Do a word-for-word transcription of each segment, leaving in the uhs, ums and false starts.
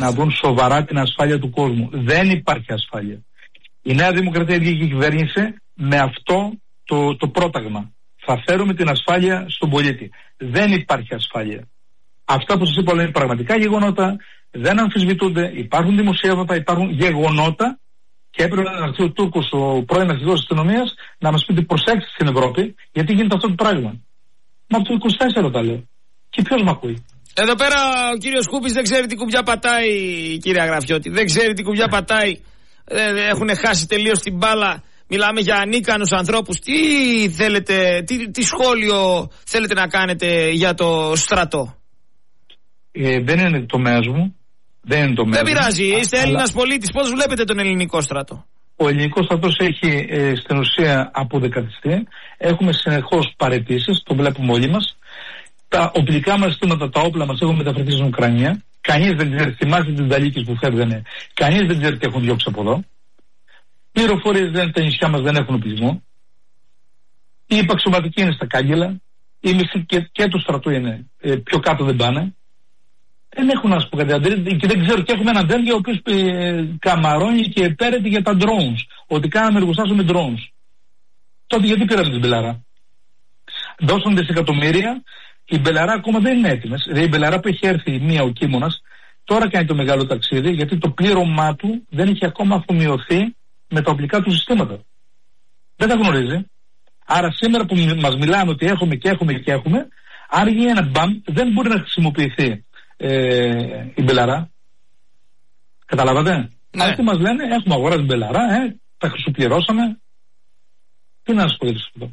να δουν σοβαρά την ασφάλεια του κόσμου. Δεν υπάρχει ασφάλεια. Η Νέα Δημοκρατία βγήκε και κυβέρνησε με αυτό το, το πρόταγμα. Θα φέρουμε την ασφάλεια στον πολίτη. Δεν υπάρχει ασφάλεια. Αυτά που σας είπα είναι πραγματικά γεγονότα, δεν αμφισβητούνται, υπάρχουν δημοσιεύματα, υπάρχουν γεγονότα και έπρεπε να έρθει ο Τούρκος, ο πρώην αρχηγός της αστυνομίας, να μας πει ότι προσέξτε στην Ευρώπη, γιατί γίνεται αυτό το πράγμα. Μα από το είκοσι τέσσερα τα λέω. Και ποιος μ' ακούει. Εδώ πέρα ο κύριος Κούπης δεν ξέρει τι κουμπιά πατάει, κύριε Αγραφιώτη. Δεν ξέρει τι κουμπιά πατάει. Έχουν χάσει τελείως την μπάλα. Μιλάμε για ανίκανους ανθρώπους. Τι θέλετε, τι, τι σχόλιο θέλετε να κάνετε για το στρατό? Ε, δεν είναι το τομέας μου. Δεν είναι το τομέας Δεν πειράζει. μου. Είστε Έλληνας αλλά... πολίτης. Πώς βλέπετε τον ελληνικό στρατό? Ο ελληνικός στρατός έχει ε, στην ουσία αποδεκατιστεί. Έχουμε συνεχώς παραιτήσεις. Το βλέπουμε όλοι μας. Τα οπλικά μας συστήματα, τα όπλα μας έχουν μεταφερθεί στην Ουκρανία. Κανείς δεν ξέρει. Θυμάστε τις Νταλίκες που φεύγανε. Κανείς δεν ξέρει τι έχουν διώξει από εδώ. Πληροφορίες δεν, τα νησιά μας δεν έχουν οπλισμό. Η υπαξιωματική είναι στα κάγκελα. Η μισή και, και του στρατού είναι ε, πιο κάτω δεν πάνε. Δεν έχουν να σου πω κάτι. Και δεν ξέρω, και έχουμε έναν τέντια ο οποίος ε, καμαρώνει και πέρεται για τα drones. Ότι κάναμε εργοστάσιο με drones. Τότε γιατί πήραμε την Μπελαρά? Δώσαν δισεκατομμύρια. Η Μπελαρά ακόμα δεν είναι έτοιμη. Δηλαδή η Μπελαρά που έχει έρθει μία ο Κίμωνας τώρα κάνει το μεγάλο ταξίδι, γιατί το πλήρωμά του δεν έχει ακόμα αφομοιωθεί με τα οπλικά του συστήματα. Δεν τα γνωρίζει. Άρα σήμερα που μας μιλάνε ότι έχουμε και έχουμε και έχουμε, αν γίνει ένα μπαμ δεν μπορεί να χρησιμοποιηθεί ε, η Μπελαρά. Καταλάβατε? Ναι. Αυτοί μας λένε έχουμε αγοράσει Μπελαρά, ε, τα χρυσοπληρώσαμε. Τι να σας πω για αυτό?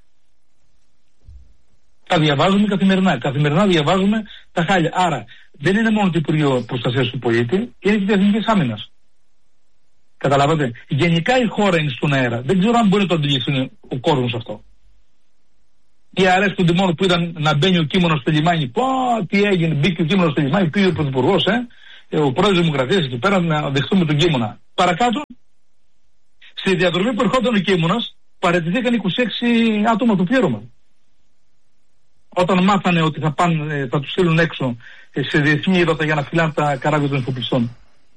Τα διαβάζουμε καθημερινά. Καθημερινά διαβάζουμε τα χάλια. Άρα δεν είναι μόνο το Υπουργείο Προστασίας του Πολίτη, είναι και τη Εθνική Άμυνα. Καταλάβατε. Γενικά η χώρα είναι στον αέρα. Δεν ξέρω αν μπορεί να το αντιληφθεί ο κόσμος αυτό. Οι αρέσκονται μόνο που ήταν να μπαίνει ο Κίμωνος στο λιμάνι. Πω, τι έγινε, μπήκε ο Κίμωνος στο λιμάνι, πήγε ο Πρωθυπουργός, ε, ο πρόεδρος της Δημοκρατίας εκεί πέρα να δεχτούμε τον Κίμωνα. Παρακάτω, στη διαδρομή που ερχόταν ο Κίμωνας, παραιτηθήκαν είκοσι έξι άτομα το πλήρωμα. Όταν μάθανε ότι θα, πάνε, θα τους στείλουν έξω σε διεθνή ύδατα για να φυλάνε τα καράβια των εφοπλιστών.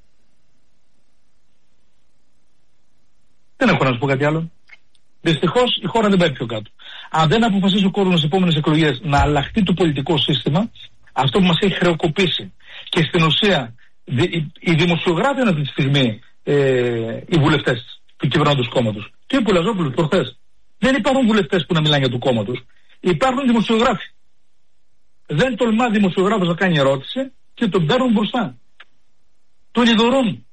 Δεν έχω να σου πω κάτι άλλο. Δυστυχώς η χώρα δεν πάει πιο κάτω. Αν δεν αποφασίσει ο κόσμος στις επόμενες εκλογές να αλλάχτεί το πολιτικό σύστημα, αυτό που μας έχει χρεοκοπήσει, και στην ουσία οι δημοσιογράφοι είναι αυτή τη στιγμή ε, οι βουλευτές του κυβερνώντος κόμματος. Και ο Πουλαζόπουλος προχθές. Δεν υπάρχουν βουλευτές που να μιλάνε για του κόμματος. Υπάρχουν δημοσιογράφοι. Δεν τολμά δημοσιογράφος να κάνει ερώτηση και τον παίρνουν μπροστά. Τον ειδωρούν.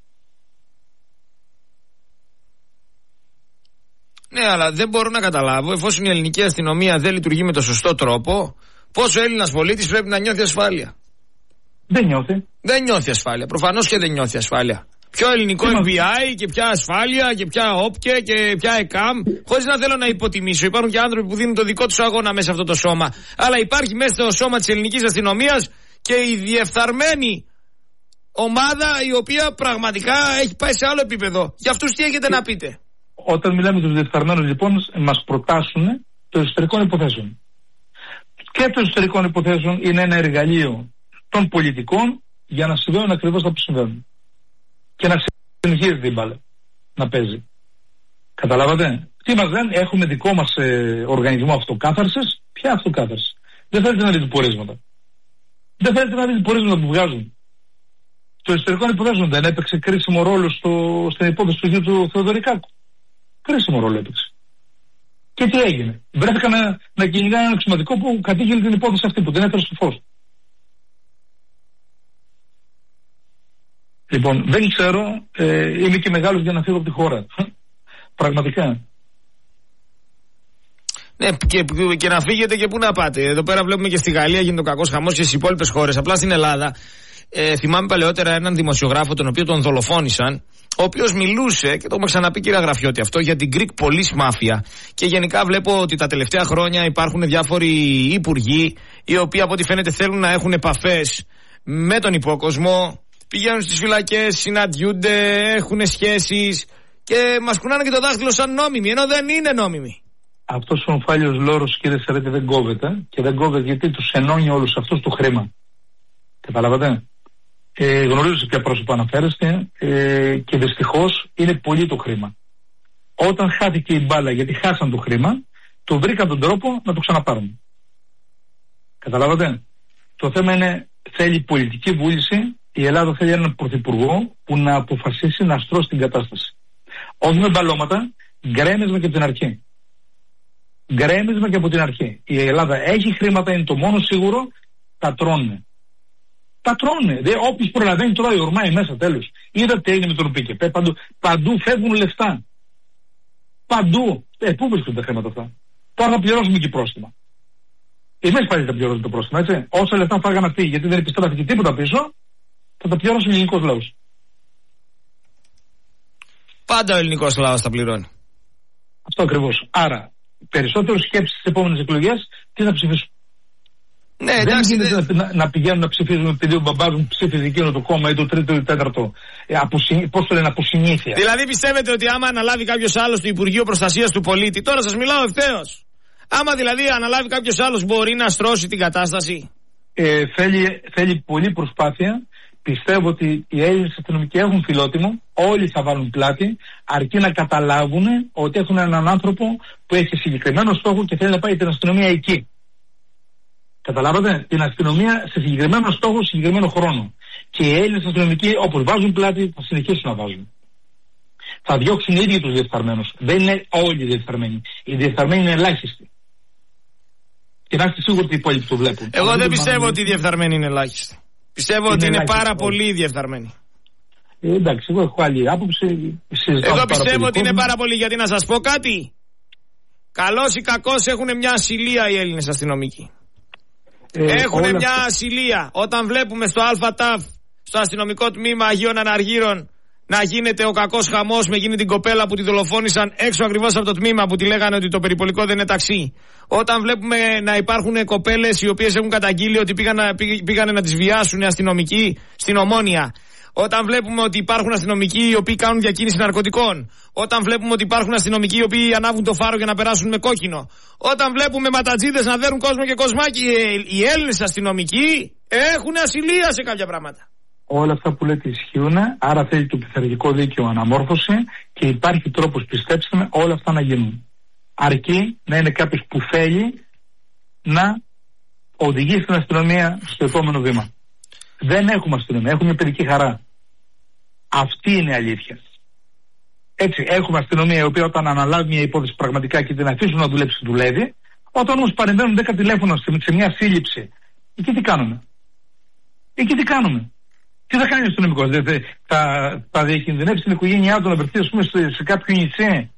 Ναι, αλλά δεν μπορώ να καταλάβω, εφόσον η ελληνική αστυνομία δεν λειτουργεί με το σωστό τρόπο, πώς ο Έλληνας πολίτης πρέπει να νιώθει ασφάλεια. Δεν νιώθει. Δεν νιώθει ασφάλεια. Προφανώς και δεν νιώθει ασφάλεια. Ποιο ελληνικό εφ μπι άι και ποια ασφάλεια και ποια όπκε και ποια ΕΚΑΜ. Χωρίς να θέλω να υποτιμήσω. Υπάρχουν και άνθρωποι που δίνουν το δικό τους αγώνα μέσα σε αυτό το σώμα. Αλλά υπάρχει μέσα στο σώμα της ελληνικής αστυνομίας και η διεφθαρμένη ομάδα η οποία πραγματικά έχει πάει σε άλλο επίπεδο. Για αυτούς τι έχετε να πείτε? Όταν μιλάμε τους διεφθαρμένους λοιπόν, μας προτάσουν το εσωτερικών υποθέσεων. Και το εσωτερικών υποθέσεων είναι ένα εργαλείο των πολιτικών για να συμβαίνουν ακριβώς τα που συμβαίνουν. Και να συνεχίζει την μπάλα να παίζει. Καταλάβατε? Τι μας λένε, έχουμε δικό μας ε, οργανισμό αυτοκάθαρσης. Ποια αυτοκάθαρση? Δεν θέλετε να δείτε πορίσματα. Δεν θέλετε να δείτε πορίσματα που βγάζουν. Το εσωτερικό υποθέσεων δεν έπαιξε κρίσιμο ρόλο στο, στην υπόθεση του γιου του Θεοδωρικάκου. Κρίσιμο ρόλο έπαιξε. Και τι έγινε? Βρέθηκαν να, να κυνηγάνε ένα αξιωματικό που κατήγγειλε την υπόθεση αυτή, που την έφερε στο φως. Λοιπόν, δεν ξέρω, ε, είμαι και μεγάλος για να φύγω από τη χώρα. Πραγματικά. Ναι, και, και να φύγετε και πού να πάτε. Εδώ πέρα βλέπουμε και στη Γαλλία γίνεται ο κακός χαμός και στις υπόλοιπες χώρες. Απλά στην Ελλάδα, ε, θυμάμαι παλαιότερα έναν δημοσιογράφο τον οποίο τον δολοφόνησαν, ο οποίος μιλούσε, και το έχουμε ξαναπεί κύριε Αγραφιώτη αυτό, για την Greek Police Mafia. Και γενικά βλέπω ότι τα τελευταία χρόνια υπάρχουν διάφοροι υπουργοί, οι οποίοι από ό,τι φαίνεται θέλουν να έχουν επαφές με τον υπόκοσμο. Πηγαίνουν στις φυλακές, συναντιούνται, έχουν σχέσεις και μας κουνάνε και το δάχτυλο σαν νόμιμοι, ενώ δεν είναι νόμιμοι. Αυτός ο ομφάλιος λόρος, κύριε Σερέτη, δεν κόβεται, και δεν κόβεται γιατί τους ενώνει όλους αυτούς το χρήμα. Καταλάβατε? Ε, γνωρίζω σε ποια πρόσωπα αναφέρεστε ε, και δυστυχώς είναι πολύ το χρήμα. Όταν χάθηκε η μπάλα γιατί χάσαν το χρήμα, το βρήκαν τον τρόπο να το ξαναπάρουν. Καταλάβατε. Το θέμα είναι, θέλει πολιτική βούληση. Η Ελλάδα θέλει έναν πρωθυπουργό που να αποφασίσει να στρώσει την κατάσταση. Όχι με μπαλώματα, γκρέμισμα και από την αρχή. Γκρέμισμα και από την αρχή. Η Ελλάδα έχει χρήματα, είναι το μόνο σίγουρο, τα τρώνε. Τα τρώνε. Όποιος προλαβαίνει τρώει, ορμάει μέσα, τέλος. Είδατε τι έγινε με τον ΠΚΠ, παντού, παντού φεύγουν λεφτά. Παντού. Ε, πού βρίσκονται τα χρήματα αυτά. Τώρα θα πληρώσουμε και πρόστιμα. Εμείς πάλι θα πληρώσουμε το πρόστιμα, έτσι. Όσα λεφτά φάγανε αυτοί, γιατί δεν επιστρέφηκε τίποτα πίσω, θα τα πληρώσει ο ελληνικός λαός. Πάντα ο ελληνικός λαός τα πληρώνει. Αυτό ακριβώς. Άρα, περισσότερο σκέψη στις επόμενες εκλογές, τι θα ψηφίσουν. Ναι, δεν εντάξει, γίνεται δε... να, να πηγαίνουν να ψηφίζουν επειδή ο μπαμπάς μου ψήφιζε εκείνο το κόμμα ή το τρίτο ή το τέταρτο. Ε, αποσυ... Πώς το λένε, από συνήθεια. Δηλαδή πιστεύετε ότι άμα αναλάβει κάποιος άλλος το Υπουργείο Προστασίας του Πολίτη, τώρα σας μιλάω ευθέως. Άμα δηλαδή αναλάβει κάποιος άλλος μπορεί να στρώσει την κατάσταση. Ε, θέλει, θέλει πολλή προσπάθεια. Πιστεύω ότι οι Έλληνες αστυνομικοί έχουν φιλότιμο, όλοι θα βάλουν πλάτη, αρκεί να καταλάβουν ότι έχουν έναν άνθρωπο που έχει συγκεκριμένο στόχο και θέλει να πάει την αστυνομία εκεί. Καταλάβατε, την αστυνομία σε συγκεκριμένο στόχο, σε συγκεκριμένο χρόνο. Και οι Έλληνες αστυνομικοί, όπως βάζουν πλάτη, θα συνεχίσουν να βάζουν. Θα διώξουν οι ίδιοι τους διεφθαρμένους. Δεν είναι όλοι οι διεφθαρμένοι. Οι διεφθαρμένοι είναι ελάχιστοι. Και να είστε σίγουροι ότι οι υπόλοιποι το βλέπουν. Εγώ δεν πιστεύω ότι οι διεφθαρμένοι είναι ελάχιστοι. Πιστεύω είναι ότι είναι ελάχιστοι, πάρα πολύ διεφθαρμένοι. Ε, εντάξει, εγώ έχω άλλη άποψη. Εγώ πιστεύω ότι είναι πάρα πολύ, γιατί να σας πω κάτι. Καλώς ή κακώς έχουν μια ασυλία οι Έλληνες αστυνομικοί. Ε, έχουν μια αυτά... ασυλία. Όταν βλέπουμε στο ΑΤΑΦ, στο αστυνομικό τμήμα Αγίων Αναργύρων, να γίνεται ο κακός χαμός με εκείνη την κοπέλα που τη δολοφόνησαν έξω ακριβώς από το τμήμα που τη λέγανε ότι το περιπολικό δεν είναι ταξί. Όταν βλέπουμε να υπάρχουν κοπέλες οι οποίες έχουν καταγγείλει ότι πήγαν, πήγανε να τις βιάσουν οι αστυνομικοί στην Ομόνια. Όταν βλέπουμε ότι υπάρχουν αστυνομικοί οι οποίοι κάνουν διακίνηση ναρκωτικών. Όταν βλέπουμε ότι υπάρχουν αστυνομικοί οι οποίοι ανάβουν το φάρο για να περάσουν με κόκκινο. Όταν βλέπουμε ματατζίδες να δέρουν κόσμο και κοσμάκι, οι Έλληνες αστυνομικοί έχουν ασυλία σε κάποια πράγματα. Όλα αυτά που λέτε ισχύουν, άρα θέλει το πειθαρχικό δίκαιο αναμόρφωση και υπάρχει τρόπος, πιστέψτε με, όλα αυτά να γίνουν. Αρκεί να είναι κάποιος που θέλει να οδηγήσει την αστυνομία στο επόμενο βήμα. Δεν έχουμε αστυνομία, έχουμε παιδική χαρά. Αυτή είναι η αλήθεια. Έτσι, έχουμε αστυνομία η οποία όταν αναλάβει μια υπόθεση πραγματικά και την αφήσουν να δουλέψει, δουλεύει. Όταν όμως παρεμβαίνουν δέκα τηλέφωνα σε μια σύλληψη, εκεί τι κάνουμε. Εκεί τι κάνουμε. Τι θα κάνει ο αστυνομικός, δηλαδή θα, θα διακινδυνεύσει την οικογένειά του να βρεθεί, ας πούμε, σε, σε κάποιο νησί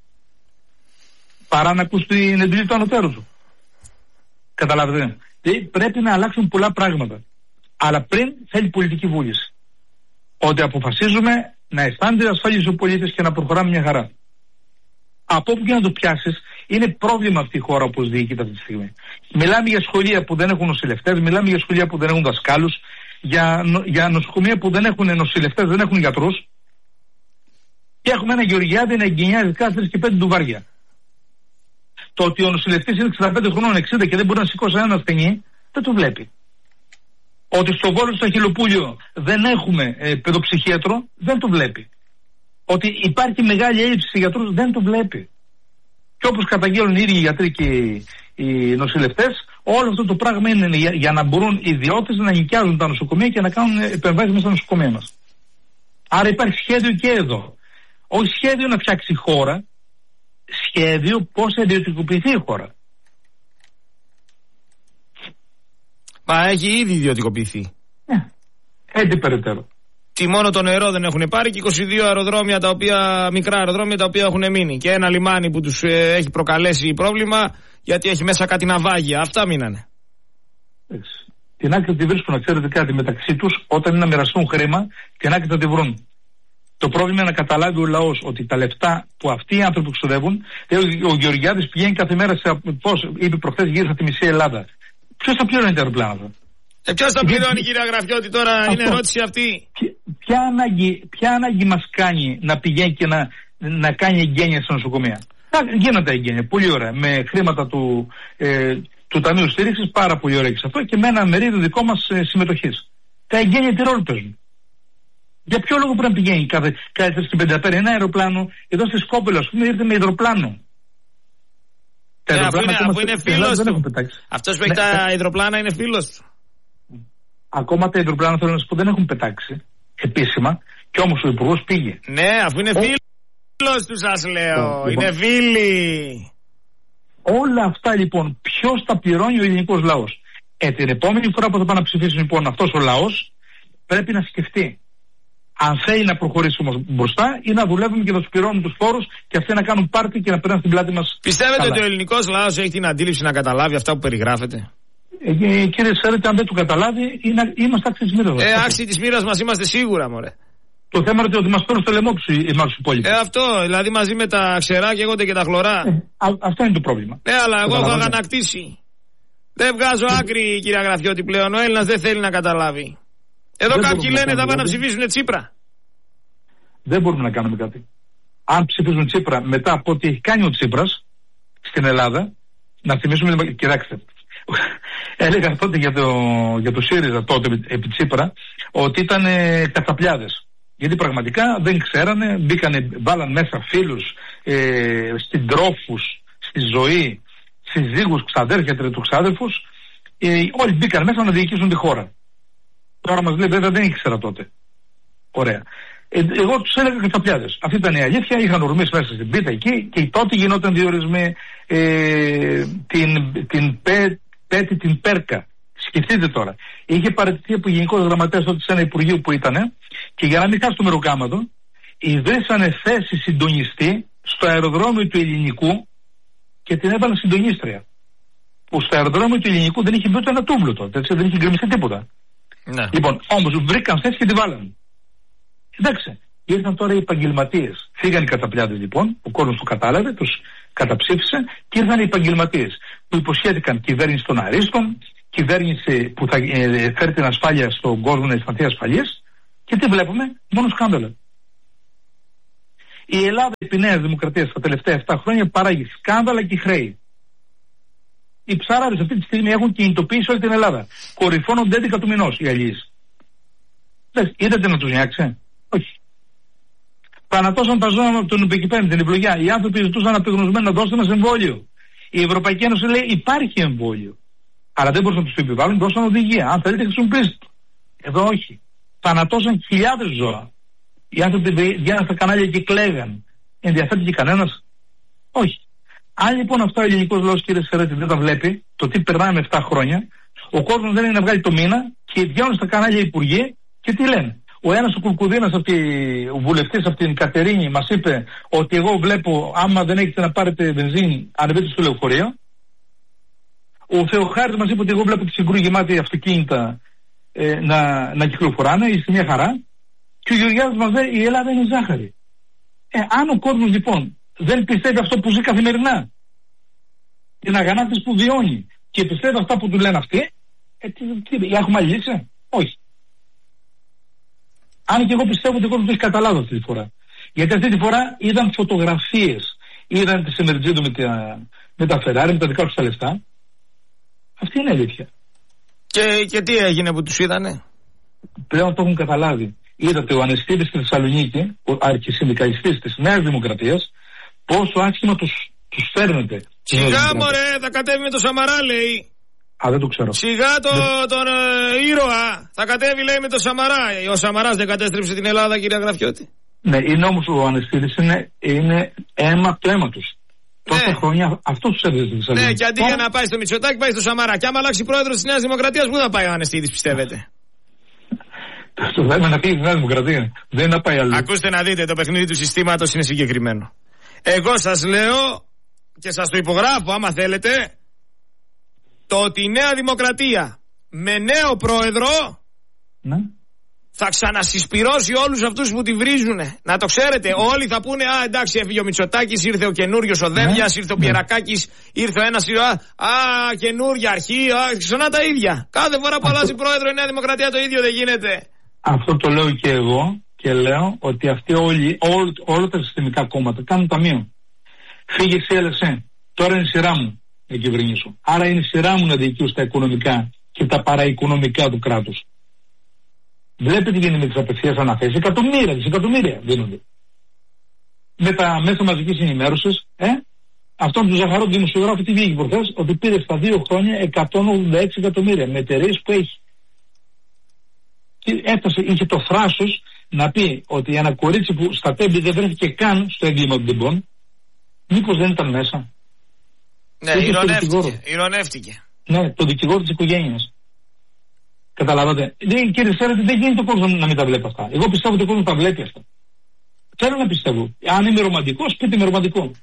παρά να ακούσει την εντολή του ανωτέρου του. Καταλαβαίνετε. Δηλαδή πρέπει να αλλάξουν πολλά πράγματα. Αλλά πριν θέλει πολιτική βούληση. Ότι αποφασίζουμε να αισθάνεται ασφαλής ο πολίτης και να προχωράμε μια χαρά. Από όπου και να το πιάσεις, είναι πρόβλημα αυτή η χώρα όπως διοικείται αυτή τη στιγμή. Μιλάμε για σχολεία που δεν έχουν νοσηλευτές, μιλάμε για σχολεία που δεν έχουν δασκάλους, για, για νοσοκομεία που δεν έχουν νοσηλευτές, δεν έχουν γιατρούς. Και έχουμε ένα Γεωργιάδη να εγκαινιάζει κάθε τρεις και πέντε ντουβάρια. Το ότι ο νοσηλευτής είναι εξήντα πέντε χρονών, εξήντα και δεν μπορεί να σηκώσει ένα ασθενή, δεν το βλέπει. Ότι στο Βόλο, στο Αχιλλοπούλιο δεν έχουμε ε, παιδοψυχίατρο, δεν το βλέπει. Ότι υπάρχει μεγάλη έλλειψη σε γιατρούς, δεν το βλέπει. Και όπως καταγγέλνουν οι ίδιοι οι γιατροί και οι, οι νοσηλευτές, όλο αυτό το πράγμα είναι για, για να μπορούν οι ιδιώτες να νοικιάζουν τα νοσοκομεία και να κάνουν επεμβάσεις μέσα στα νοσοκομεία μας. Άρα υπάρχει σχέδιο και εδώ. Όχι σχέδιο να φτιάξει χώρα, σχέδιο πώς θα ιδιωτικοποιηθεί η χώρα. Μα έχει ήδη ιδιωτικοποιηθεί. Ναι, έτσι περαιτέρω. Τι μόνο το νερό δεν έχουν πάρει και είκοσι δύο αεροδρόμια τα οποία, μικρά αεροδρόμια τα οποία έχουν μείνει. Και ένα λιμάνι που τους ε, έχει προκαλέσει πρόβλημα γιατί έχει μέσα κάτι ναυάγια. Αυτά μείνανε. Έτσι. Την άκρη τη βρίσκουν, να ξέρετε κάτι, μεταξύ τους όταν είναι να μοιραστούν χρήμα, την άκρη θα τη βρουν. Το πρόβλημα είναι να καταλάβει ο λαός ότι τα λεφτά που αυτοί οι άνθρωποι ξοδεύουν, ο Γεωργιάδης πηγαίνει κάθε μέρα σε, πώς είπε προχθές, γύρισε τη μισή Ελλάδα. Ποιος θα πληρώνει τα αεροπλάνα? Ε, ποιος θα πληρώνει, κύριε Γραφιώτη, τώρα αυτό. Είναι ερώτηση αυτή. Ποια ανάγκη, ποια ανάγκη μας κάνει να πηγαίνει και να, να κάνει εγγένεια στα νοσοκομεία? Γίνονται εγγένεια, πολύ ωραία, με χρήματα του, ε, του Ταμείου Στήριξης, πάρα πολύ ωραία και σε αυτό, και με ένα μερίδιο δικό μας ε, συμμετοχής. Τα εγγένεια τι ρόλο παίζουν? Για ποιο λόγο πρέπει να πηγαίνει κάθε, κάθε τρεις και πενήντα ένα αεροπλάνο? Εδώ στη Σκόπελο, ας πούμε, ήρθε με υδροπλάνο. Ναι, αφού είναι, αφού είναι φίλος του. Αυτός που έχει ναι, τα υδροπλάνα είναι φίλος του. Ακόμα τα υδροπλάνα, θέλω να σου πω, δεν έχουν πετάξει επίσημα, και όμως ο υπουργός πήγε. Ναι, αφού είναι ο... φίλος του, σας λέω. Λοιπόν, είναι φίλοι. Όλα αυτά λοιπόν, ποιος τα πληρώνει? Ο ελληνικός λαός. Ε, την επόμενη φορά που θα πάνε να ψηφίσουν λοιπόν αυτός ο λαός, πρέπει να σκεφτεί αν θέλει να προχωρήσει όμως μπροστά ή να δουλεύουμε και να τους πληρώνουμε τους φόρους και αυτοί να κάνουν πάρτι και να παίρνουν στην πλάτη μας. Πιστεύετε καλά. Ότι ο ελληνικός λαός έχει την αντίληψη να καταλάβει αυτά που περιγράφεται? Ε, κύριε Σέρετε, αν δεν το καταλάβει, είναι, είμαστε άξιοι της μοίρας μας. Ε, άξιοι της μοίρας μας είμαστε σίγουρα, μωρέ. Το θέμα είναι ότι μας παίρνουν στο λαιμό τους οι υπόλοιποι. Ε, αυτό, δηλαδή μαζί με τα ξερά καίγονται και τα χλωρά. Ε, α, αυτό είναι το πρόβλημα. Ε, αλλά εγώ έχω αγανακτήσει. Δεν βγάζω άκρη, κύριε Γραφιώτη, πλέον. Ο Έλληνας δεν θέλει να καταλάβει. Εδώ δεν κάποιοι λένε θα πάνε να ψηφίσουν Τσίπρα. Δεν μπορούμε να κάνουμε κάτι. Αν ψηφίσουν Τσίπρα μετά από ό,τι έχει κάνει ο Τσίπρας στην Ελλάδα, να θυμίσουμε, κοιτάξτε, έλεγα τότε για το, για το ΣΥΡΙΖΑ τότε επί Τσίπρα ότι ήταν ε, καταπλιάδες. Γιατί πραγματικά δεν ξέρανε, μπήκανε, βάλαν μέσα φίλους, ε, συντρόφους, στη ζωή, συζύγους, ξαδέρφια, τριτοξάδερφους, ε, όλοι μπήκαν μέσα να διοικήσουν τη χώρα. Τώρα μας λέει βέβαια δεν ήξερα τότε. Ωραία. Ε, εγώ τους έλεγα καταπλιάδες. Αυτή ήταν η αλήθεια, είχαν ορμήσει μέσα στην πίτα εκεί και τότε γινόταν διορισμοί ε, την, την πέ, πέτη την Πέρκα. Σκεφτείτε τώρα. Είχε παραιτηθεί από γενικός γραμματέας τότε σε ένα υπουργείο που ήταν και για να μην χάσει το μεροκάματο, ιδρύσανε θέση συντονιστή στο αεροδρόμιο του Ελληνικού και την έβαλαν συντονίστρια. Που στο αεροδρόμιο του Ελληνικού δεν είχε μπει ούτε ένα τούβλο τότε, έτσι, δεν είχε γκρεμιστεί τίποτα. Ναι. Λοιπόν, όμως βρήκαν θέση και τη βάλαν. Εντάξει, ήρθαν τώρα οι επαγγελματίες. Φύγαν οι καταπλιάδες λοιπόν, ο κόσμος το κατάλαβε, τους καταψήφισε και ήρθαν οι επαγγελματίες που υποσχέθηκαν κυβέρνηση των αρίστων, κυβέρνηση που θα ε, φέρει την ασφάλεια στον κόσμο να αισθανθεί ασφαλής και τι βλέπουμε? Μόνο σκάνδαλα. Η Ελλάδα επί Νέας Δημοκρατίας τα τελευταία επτά χρόνια παράγει σκάνδαλα και χρέη. Οι ψάραδες αυτή τη στιγμή έχουν κινητοποιήσει όλη την Ελλάδα. Κορυφώνονται έντεκα του μηνός οι αλληλείς. Είδατε να τους νιάξει? Όχι. Θανατώσαν τα ζώα από τον Πεκυπέν, την ευλογιά. Οι άνθρωποι ζητούσαν απεγνωσμένα να δώσουν μας εμβόλιο. Η Ευρωπαϊκή Ένωση λέει υπάρχει εμβόλιο. Αλλά δεν μπορούσαν να τους επιβάλλουν, δώσαν οδηγία. Αν θέλετε χρησιμοποιήστε το. Εδώ όχι. Θανατώσαν χιλιάδες ζώα. Οι άνθρωποι βγαίναν στα κανάλια και κλαίγαν. Ενδιαφέρει και κανένας? Όχι. Αν λοιπόν αυτό ο ελληνικός λαός, κύριε Σερέτη, δεν τα βλέπει, το τι περνάμε επτά χρόνια, ο κόσμος δεν είναι να βγάλει το μήνα και βγαίνουν στα κανάλια υπουργοί και τι λένε? Ο ένας ο Κουρκουδίνας, ο βουλευτής από την Κατερίνη, μας είπε ότι εγώ βλέπω άμα δεν έχετε να πάρετε βενζίνη, ανεβείτε στο λεωφορείο. Ο Θεοχάρης μας είπε ότι εγώ βλέπω τη Συγκρού γεμάτη αυτοκίνητα ε, να, να κυκλοφοράνε, είστε μια χαρά. Και ο Γεωργιάδης μας λέει η Ελλάδα είναι ζάχαρη. Ε, αν ο κόσμος λοιπόν δεν πιστεύει αυτό που ζει καθημερινά, την αγανάκτηση που βιώνει και πιστεύει αυτά που του λένε αυτοί, ε, τι, τι, έχουμε άλλη λύση? Όχι. Αν και εγώ πιστεύω ότι ο κόσμος το έχει καταλάβει αυτή τη φορά. Γιατί αυτή τη φορά είδαν φωτογραφίες, είδαν τη Σεμερτζίδου με τα, με τα Φεράρι, με τα δικά τους τα λεφτά. Αυτή είναι η αλήθεια. Και, και τι έγινε που τους είδανε? Πλέον το έχουν καταλάβει. Είδατε ο Ανεστίδης στη Θεσσαλονίκη, ο αρχισυνδικαλιστής της Νέας Δημοκρατίας, πόσο άσχημα τους, τους φέρνετε. Σιγά μωρέ, θα κατέβει με το Σαμαρά λέει. Α, δεν το ξέρω. Σιγά το, δεν... τον ε, ήρωα. Θα κατέβει λέει με το Σαμαρά. Ο Σαμαράς δεν κατέστρεψε την Ελλάδα, κύριε Γραφιώτη? Ναι, είναι όμως ο Ανεστίδης είναι, είναι αίμα από το αίμα τους. Ναι. Τόσα χρόνια αυτό τους έδωσε στη Θεσσαλονίκη. Ναι, και αντί για να πάει στο Μητσοτάκη πάει στο Σαμαρά. Και άμα αλλάξει πρόεδρος της Νέας Δημοκρατίας, πού θα πάει ο Ανεστίδης, πιστεύετε? Στο θέμα να πήγε στη Νέα Δημοκρατία. Δεν να πάει αλλού. Ακούστε να δείτε, το παιχνίδι του συστήματος είναι συγκεκριμένο. Εγώ σας λέω και σας το υπογράφω άμα θέλετε, το ότι η Νέα Δημοκρατία με νέο πρόεδρο ναι. θα ξανασυσπυρώσει όλους αυτούς που τη βρίζουνε. Να το ξέρετε, όλοι θα πούνε α εντάξει έφυγε ο Μητσοτάκης, ήρθε ο καινούριος ο Δένδιας, ναι. ήρθε ο Πιερακάκης, ήρθε ο ένας α, α καινούρια αρχή, α, ξανά τα ίδια. Κάθε φορά που αλλάζει πρόεδρο η Νέα Δημοκρατία το ίδιο δεν γίνεται. Αυτό το λέω και εγώ και λέω ότι αυτοί όλοι, ό, όλα τα συστημικά κόμματα κάνουν ταμείο. Φύγε εσύ, έλεσαι. Τώρα είναι η σειρά μου να κυβερνήσω. Άρα είναι η σειρά μου να διοικήσω τα οικονομικά και τα παραοικονομικά του κράτους. Βλέπετε τι γίνεται με τις απευθείας αναθέσεις. Εκατομμύρια, δισεκατομμύρια δίνονται. Με τα μέσα μαζικής ενημέρωσης, ε, αυτόν του Ζαχαρό δημοσιογράφου τι βγήκε προχθές, ότι πήρε στα δύο χρόνια εκατόν ογδόντα έξι εκατομμύρια με εταιρείες που έχει. Και έφτασε, είχε το θράσος να πει ότι ένα κορίτσι που στα τέμπη δεν βρέθηκε καν στο έγκλημα των τεμπών, μήπως δεν ήταν μέσα. Ναι, ηρωνεύτηκε, ηρωνεύτηκε. Ναι, το δικηγόρο της οικογένειας. Καταλάβατε. Δεν, κύριε Σέρετη, δεν γίνεται ο κόσμος να μην τα βλέπει αυτά. Εγώ πιστεύω ότι ο κόσμος τα βλέπει αυτά. Θέλω να πιστεύω. Αν είμαι ρομαντικός, πείτε με ρομαντικό.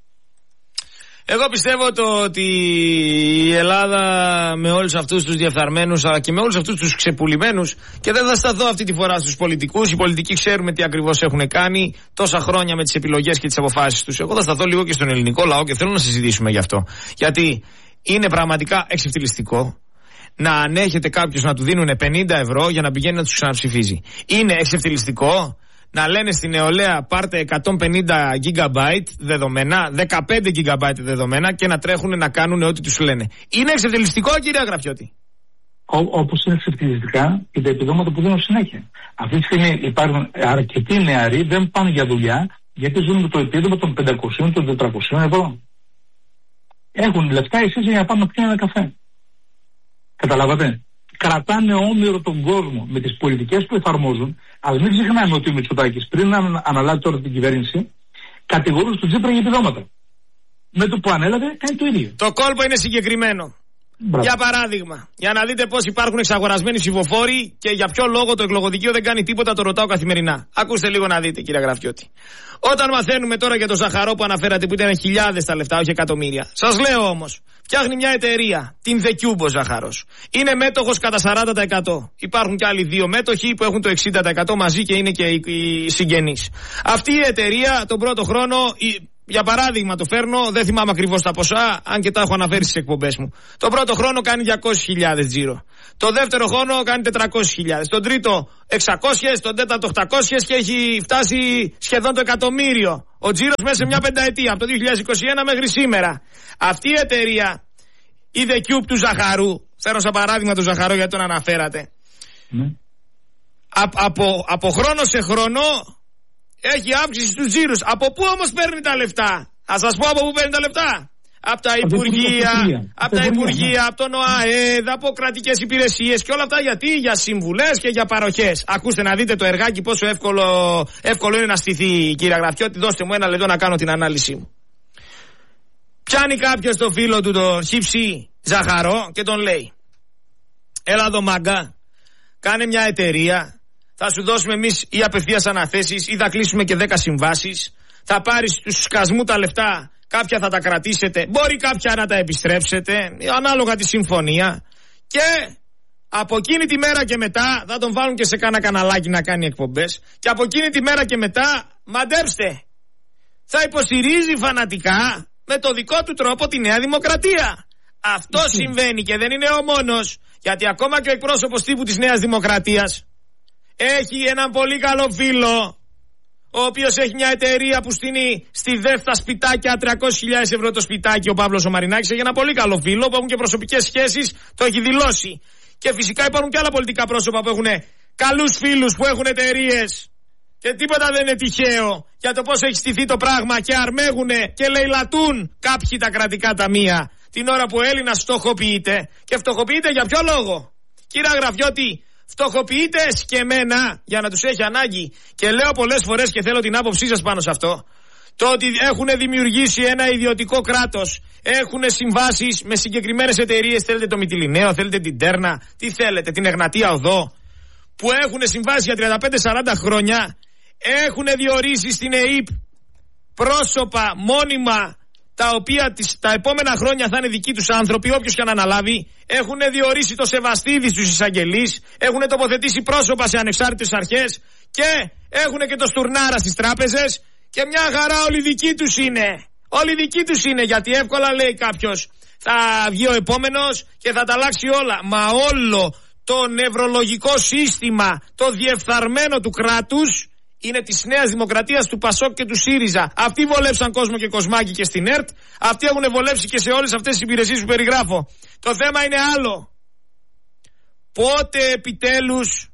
Εγώ πιστεύω το ότι η Ελλάδα με όλους αυτούς τους διεφθαρμένους αλλά και με όλους αυτούς τους ξεπουλημένους, και δεν θα σταθώ αυτή τη φορά στους πολιτικούς, οι πολιτικοί ξέρουμε τι ακριβώς έχουν κάνει τόσα χρόνια με τις επιλογές και τις αποφάσεις τους. Εγώ θα σταθώ λίγο και στον ελληνικό λαό και θέλω να συζητήσουμε γι' αυτό. Γιατί είναι πραγματικά εξευτελιστικό να ανέχεται κάποιος να του δίνουν πενήντα ευρώ για να πηγαίνει να τους ξαναψηφίζει. Είναι εξευτελιστικό να λένε στην νεολαία πάρτε εκατόν πενήντα γίγαμπάιτ δεδομένα, δεκαπέντε γίγαμπάιτ δεδομένα και να τρέχουν να κάνουν ό,τι τους λένε. Είναι εξευτελιστικό, κύριε Γραφιώτη? Όπως είναι εξευτελιστικά και τα επιδόματα που δίνουν συνέχεια. Αυτή τη στιγμή υπάρχουν αρκετοί νεαροί, δεν πάνε για δουλειά γιατί ζουν με το επίδομα των πεντακόσια, των τετρακόσια ευρώ. Έχουν λεφτά εσείς για να πάνε να πιάνουν ένα καφέ. Καταλάβατε. Κρατάνε όμοιρο τον κόσμο με τις πολιτικές που εφαρμόζουν. Αλλά μην ξεχνάμε ότι ο Μητσοτάκης πριν να αναλάβει τώρα την κυβέρνηση, κατηγορούσε τον Τσίπρα για επιδόματα. Με το που ανέλαβε, κάνει το ίδιο. Το κόλπο είναι συγκεκριμένο. Μπράβο. Για παράδειγμα, για να δείτε πώς υπάρχουν εξαγορασμένοι ψηφοφόροι και για ποιο λόγο το εκλογοδικείο δεν κάνει τίποτα, το ρωτάω καθημερινά. Ακούστε λίγο να δείτε, κύριε Γραφιώτη. Όταν μαθαίνουμε τώρα για το Ζαχαρό που αναφέρατε, που ήταν χιλιάδες τα λεφτά, όχι εκατομμύρια. Σας λέω όμως, φτιάχνει μια εταιρεία, την The Cube ο Ζαχαρός. Είναι μέτοχος κατά σαράντα τοις εκατό. Υπάρχουν και άλλοι δύο μέτοχοι που έχουν το εξήντα τοις εκατό μαζί και είναι και οι συγγενείς. Αυτή η εταιρεία τον πρώτο χρόνο. Για παράδειγμα, το φέρνω, δεν θυμάμαι ακριβώς τα ποσά, αν και τα έχω αναφέρει στις εκπομπές μου. Το πρώτο χρόνο κάνει διακόσιες χιλιάδες τζίρο. Το δεύτερο χρόνο κάνει τετρακόσιες χιλιάδες. Τον τρίτο εξακόσιες, τον τέταρτο οκτακόσιες και έχει φτάσει σχεδόν το εκατομμύριο. Ο τζίρος μέσα σε μια πενταετία, από το δύο χιλιάδες είκοσι ένα μέχρι σήμερα. Αυτή η εταιρεία, η The Cube του Ζαχαρού, φέρω σαν παράδειγμα τον Ζαχαρό γιατί τον αναφέρατε. Mm. Α, από, από χρόνο σε χρόνο έχει αύξηση στους τζίρους. Από πού όμως παίρνει τα λεφτά? Θα σας πω από πού παίρνει τα λεφτά. Από τα Υπουργεία, από τα Υπουργεία, από τον ΟΑΕΔ, από κρατικές υπηρεσίες και όλα αυτά. Γιατί? Για συμβουλές και για παροχές. Ακούστε να δείτε το εργάκι πόσο εύκολο, εύκολο είναι να στηθεί, κύριε Γραφιώτη. Δώστε μου ένα λεπτό να κάνω την ανάλυση μου. Πιάνει κάποιος το φίλο του τον Χίψη Ζαχαρό και τον λέει: έλα εδώ μάγκα, κάνε μια εταιρεία. Θα σου δώσουμε εμείς ή απευθείας αναθέσεις ή θα κλείσουμε και δέκα συμβάσεις. Θα πάρεις τους σκασμού τα λεφτά, κάποια θα τα κρατήσετε, μπορεί κάποια να τα επιστρέψετε, ανάλογα τη συμφωνία. Και από εκείνη τη μέρα και μετά θα τον βάλουν και σε κάνα καναλάκι να κάνει εκπομπές. Και από εκείνη τη μέρα και μετά, μαντέψτε, θα υποστηρίζει φανατικά με το δικό του τρόπο τη Νέα Δημοκρατία. Αυτό συμβαίνει και δεν είναι ο μόνος. Γιατί ακόμα και ο εκπρόσωπος τύπου της Νέας Δημοκρατίας έχει έναν πολύ καλό φίλο, ο οποίος έχει μια εταιρεία που στείνει στη Δεύτα σπιτάκια τριακόσιες χιλιάδες ευρώ το σπιτάκι. Ο Παύλος ο Μαρινάκης έχει ένα πολύ καλό φίλο που έχουν και προσωπικές σχέσεις, το έχει δηλώσει. Και φυσικά υπάρχουν και άλλα πολιτικά πρόσωπα που έχουν καλούς φίλους που έχουν εταιρείες. Και τίποτα δεν είναι τυχαίο για το πώς έχει στηθεί το πράγμα και αρμέγουνε και λαιλατούν κάποιοι τα κρατικά ταμεία την ώρα που ο Έλληνας φτωχοποιείται. Και φτωχοποιείται για ποιο λόγο? Κύριε Γραφιώτη, φτωχοποιείται εσκεμμένα για να τους έχει ανάγκη. Και λέω πολλές φορές και θέλω την άποψή σας πάνω σε αυτό. Το ότι έχουν δημιουργήσει ένα ιδιωτικό κράτος, έχουν συμβάσεις με συγκεκριμένες εταιρείες, θέλετε το Μυτιληναίο, θέλετε την Τέρνα, τι θέλετε, την Εγνατία Οδό, που έχουν συμβάσει για τριάντα πέντε σαράντα χρόνια, έχουν διορίσει στην ΕΥΠ πρόσωπα μόνιμα, τα οποία τις, τα επόμενα χρόνια θα είναι δικοί τους άνθρωποι, όποιος και αν αναλάβει. Έχουν διορίσει το Σεβαστίδη στους εισαγγελείς, έχουν τοποθετήσει πρόσωπα σε ανεξάρτητες αρχές και έχουν και το Στουρνάρα στις τράπεζες. Και μια χαρά όλοι δικοί τους είναι. Όλοι δικοί τους είναι, γιατί εύκολα λέει κάποιος θα βγει ο επόμενος και θα τα αλλάξει όλα. Μα όλο το νευρολογικό σύστημα, το διεφθαρμένο του κράτους, είναι της Νέας Δημοκρατίας, του Πασόκ και του ΣΥΡΙΖΑ. Αυτοί βολέψαν κόσμο και κοσμάκι και στην ΕΡΤ. Αυτοί έχουν βολέψει και σε όλες αυτές τις υπηρεσίες που περιγράφω. Το θέμα είναι άλλο. Πότε επιτέλους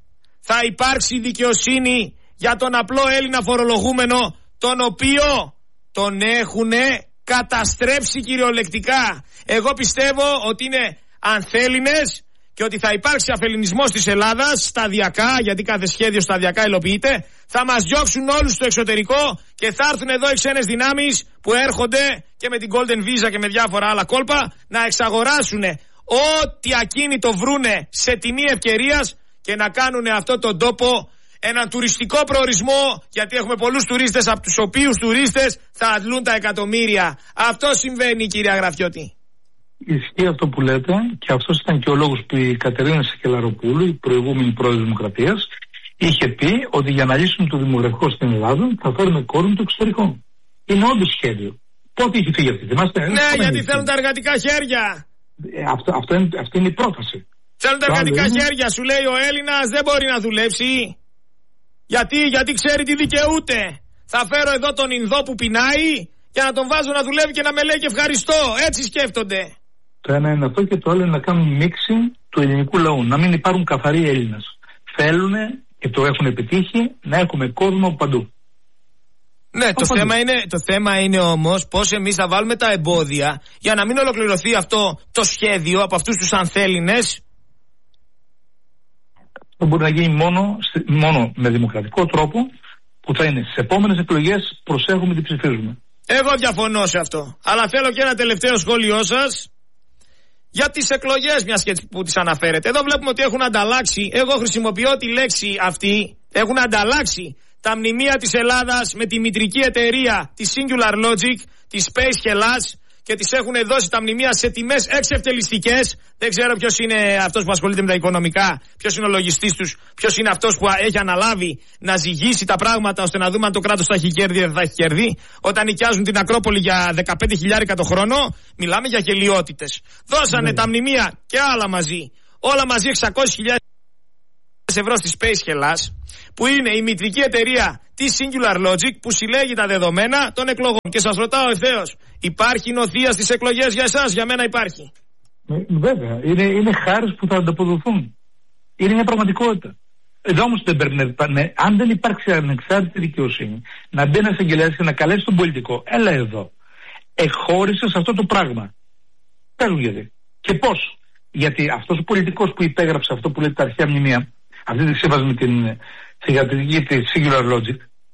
θα υπάρξει δικαιοσύνη για τον απλό Έλληνα φορολογούμενο, τον οποίο τον έχουνε καταστρέψει κυριολεκτικά. Εγώ πιστεύω ότι είναι ανθέλληνες και ότι θα υπάρξει αφελληνισμός της Ελλάδας σταδιακά, γιατί κάθε σχέδιο σταδιακά υλοποιείται. Θα μας διώξουν όλους στο εξωτερικό και θα έρθουν εδώ οι ξένες δυνάμεις που έρχονται και με την Golden Visa και με διάφορα άλλα κόλπα να εξαγοράσουν ό,τι ακίνητο βρούνε σε τιμή ευκαιρίας και να κάνουν αυτό τον τόπο έναν τουριστικό προορισμό, γιατί έχουμε πολλούς τουρίστες, από τους οποίους τουρίστες θα αντλούν τα εκατομμύρια. Αυτό συμβαίνει, κυρία Γραφιώτη. Ισχύει αυτό που λέτε, και αυτός ήταν και ο λόγος που η Κατερίνα Σακελαροπούλου, η προηγούμενη πρόεδρος Δημοκρατίας, είχε πει ότι για να λύσουμε το δημογραφικό στην Ελλάδα θα φέρουμε κόσμο του εξωτερικό. Είναι όντως σχέδιο. Πότε είχε φύγει αυτή, θυμάστε? Ναι, γιατί θέλουν τα εργατικά χέρια. Ε, αυτό, αυτό είναι, αυτή είναι η πρόταση. Θέλουν τα εργατικά είναι... χέρια, σου λέει ο Έλληνας δεν μπορεί να δουλέψει. Γιατί, γιατί ξέρει τι δικαιούται. Θα φέρω εδώ τον Ινδό που πεινάει για να τον βάζω να δουλεύει και να με λέει και ευχαριστώ. Έτσι σκέφτονται. Το ένα είναι αυτό και το άλλο είναι να κάνουν μίξη του ελληνικού λαού. Να μην υπάρχουν καθαροί Έλληνες. Θέλουν και το έχουν επιτύχει να έχουμε κόσμο από παντού. Ναι, το θέμα, είναι, το θέμα είναι όμως πώς εμείς θα βάλουμε τα εμπόδια για να μην ολοκληρωθεί αυτό το σχέδιο από αυτούς τους ανθέλληνες. Αυτό μπορεί να γίνει μόνο, μόνο με δημοκρατικό τρόπο, που θα είναι σε επόμενες εκλογές προσέχουμε τι ψηφίζουμε. Εγώ διαφωνώ σε αυτό. Αλλά θέλω και ένα τελευταίο σχόλιο σας για τις εκλογές, μιας και που τις αναφέρετε. Εδώ βλέπουμε ότι έχουν ανταλλάξει, εγώ χρησιμοποιώ τη λέξη αυτή, έχουν ανταλλάξει τα μνημεία της Ελλάδας με τη μητρική εταιρεία τη Singular Logic, τη Space Hellas, και τις έχουν δώσει τα μνημεία σε τιμές εξευτελιστικές. Δεν ξέρω ποιος είναι αυτός που ασχολείται με τα οικονομικά, ποιος είναι ο λογιστής τους, ποιος είναι αυτός που έχει αναλάβει να ζυγίσει τα πράγματα ώστε να δούμε αν το κράτος θα έχει κέρδη ή δεν θα έχει κέρδη. Όταν νοικιάζουν την Ακρόπολη για δεκαπέντε χιλιάρικα το χρόνο, μιλάμε για γελιότητες. Δώσανε mm. τα μνημεία και άλλα μαζί, όλα μαζί εξακόσιες χιλιάδες ευρώ στη Space Hellas, που είναι η μητρική εταιρεία της Singular Logic που συλλέγει τα δεδομένα των εκλογών. Και σας ρωτάω ευθέως, υπάρχει νοθεία στις εκλογές για εσάς? Για μένα υπάρχει. Ε, βέβαια, είναι, είναι χάρες που θα ανταποδοθούν. Είναι μια πραγματικότητα. Εδώ όμως δεν πρέπει να, ναι, αν δεν υπάρξει ανεξάρτητη δικαιοσύνη, να μπει ένας εγγελέας και να καλέσει τον πολιτικό, έλα εδώ, εχώρισε σε αυτό το πράγμα. Πες μου γιατί. Και πώς? Γιατί αυτός ο πολιτικός που υπέγραψε αυτό που λέει τα αρχαία μνημεία, αυτή τη σύμβαση με την θηγατρική της Singular Logic,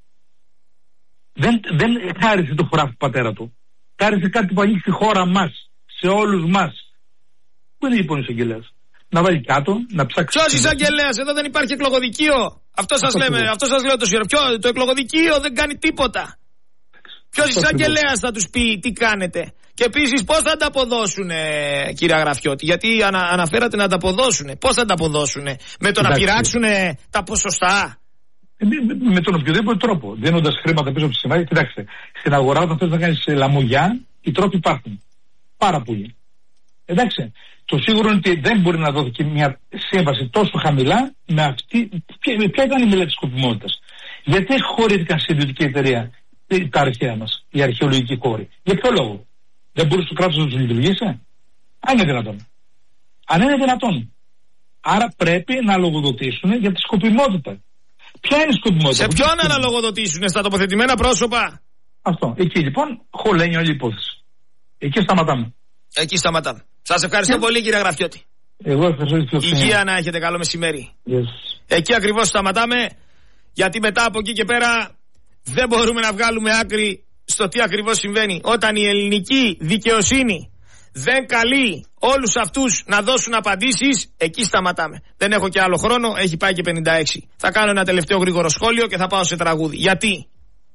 δεν, δεν χάρισε το χωράφι του πατέρα του. Χάρισε κάτι που ανοίξει στη χώρα μας, σε όλους μας. Πού είναι λοιπόν ο εισαγγελέας? Να βάλει κάτω, να ψάξει. Ποιος εισαγγελέας? Εδώ δεν υπάρχει εκλογοδικείο. Αυτό σας λέμε, αυτό σας λέω το σιωρό. Ποιο, το εκλογοδικείο δεν κάνει τίποτα. Ποιος εισαγγελέας θα τους πει τι κάνετε? Και επίσης πώς θα ανταποδώσουν, κύριε Γραφιώτη? Γιατί ανα, αναφέρατε να ανταποδώσουν. Πώς θα ανταποδώσουν? Με το να πειράξουν τα ποσοστά? Με, με τον οποιοδήποτε τρόπο. Δίνοντας χρήματα πίσω από τη σημαία. Κοιτάξτε, στην αγορά όταν θες να κάνεις λαμογιά, οι τρόποι υπάρχουν. Πάρα πολλοί. Εντάξει. Το σίγουρο είναι ότι δεν μπορεί να δώσει και μια σύμβαση τόσο χαμηλά με αυτή. Ποια, ποια ήταν η μελέτη σκοπιμότητας? Γιατί χωρίστηκαν σε ιδιωτική εταιρεία τα αρχαία μας, οι αρχαιολογικοί χώροι? Για ποιο λόγο? Δεν μπορούσε το κράτος να τους λειτουργήσει? Αν είναι δυνατόν. Αν είναι δυνατόν. Άρα πρέπει να λογοδοτήσουν για τη σκοπιμότητα. Ποια είναι η σκοπιμότητα? Σε ποιον να λογοδοτήσουν? Στα τοποθετημένα πρόσωπα? Αυτό. Εκεί λοιπόν χωλαίνει όλη η υπόθεση. Εκεί σταματάμε. Εκεί σταματάμε. Σας ευχαριστώ yeah. πολύ, κύριε Γραφιώτη. Εγώ ευχαριστώ. Υγεία να έχετε, καλό μεσημέρι. Yes. Εκεί ακριβώς σταματάμε, γιατί μετά από εκεί και πέρα δεν μπορούμε να βγάλουμε άκρη στο τι ακριβώς συμβαίνει. Όταν η ελληνική δικαιοσύνη δεν καλεί όλους αυτούς να δώσουν απαντήσεις, εκεί σταματάμε. Δεν έχω και άλλο χρόνο, έχει πάει και πενήντα έξι. Θα κάνω ένα τελευταίο γρήγορο σχόλιο και θα πάω σε τραγούδι. Γιατί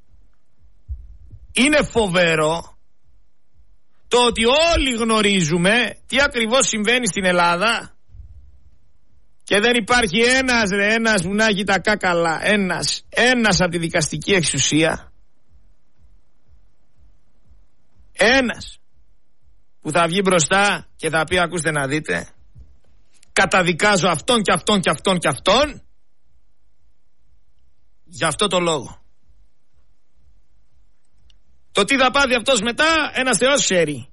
είναι φοβερό το ότι όλοι γνωρίζουμε τι ακριβώς συμβαίνει στην Ελλάδα και δεν υπάρχει ένας ρε, ένας που να έχει τα κάκαλα, ένας, ένας από τη δικαστική εξουσία, ένας που θα βγει μπροστά και θα πει, ακούστε να δείτε, καταδικάζω αυτόν και αυτόν και αυτόν και αυτόν για αυτό το λόγο. Το τι θα πάθει αυτός μετά, ένας Θεός ξέρει.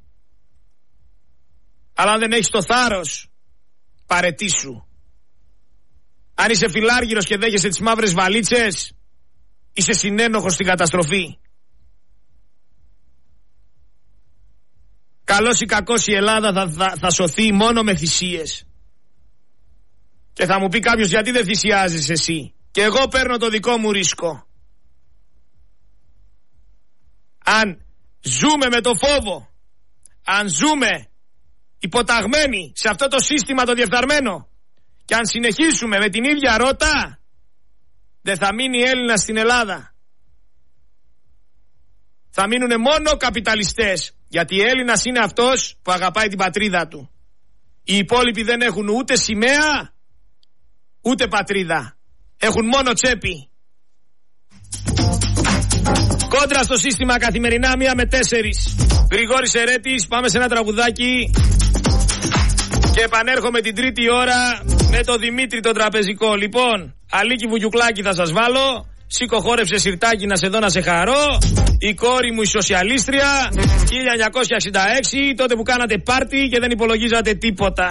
Αλλά αν δεν έχεις το θάρρος, παρετήσου. Αν είσαι φιλάργυρος και δέχεσαι τις μαύρες βαλίτσες, είσαι συνένοχος στην καταστροφή. Καλώς ή κακώς η Ελλάδα θα, θα, θα σωθεί μόνο με θυσίες. Και θα μου πει κάποιος, γιατί δεν θυσιάζεις εσύ? Και εγώ παίρνω το δικό μου ρίσκο. Αν ζούμε με το φόβο, αν ζούμε υποταγμένοι σε αυτό το σύστημα το διεφθαρμένο, και αν συνεχίσουμε με την ίδια ρότα, δεν θα μείνει Έλληνας στην Ελλάδα. Θα μείνουν μόνο καπιταλιστές, γιατί Έλληνας είναι αυτός που αγαπάει την πατρίδα του. Οι υπόλοιποι δεν έχουν ούτε σημαία ούτε πατρίδα. Έχουν μόνο τσέπη. Κόντρα στο σύστημα καθημερινά μία με τέσσερις. Γρηγόρης Ερέτης, πάμε σε ένα τραγουδάκι και επανέρχομαι την τρίτη ώρα με το Δημήτρη τον τραπεζικό. Λοιπόν, Αλίκη Βουγιουκλάκη θα σας βάλω. Σήκω, χόρεψε σιρτάκι να σε δω να σε χαρώ. Η κόρη μου η σοσιαλίστρια, χίλια εννιακόσια εξήντα έξι, τότε που κάνατε πάρτι και δεν υπολογίζατε τίποτα.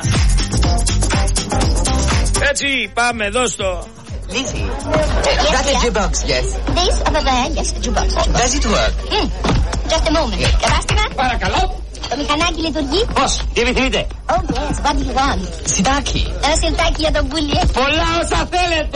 Έτσι, πάμε, δώσ' το. Lizzie, is that a jukebox? Yes. This over there, yes, the jukebox. Does it work? Mm. Just a moment. Κατάστημα. Παρακαλώ. Το μηχανάκι λειτουργεί. Πώς, τι επιθυμείτε? Oh yes, what do you want? Σιτάκι. Ένα σιρτάκι για τον Πούλι. Πολλά όσα θέλετε.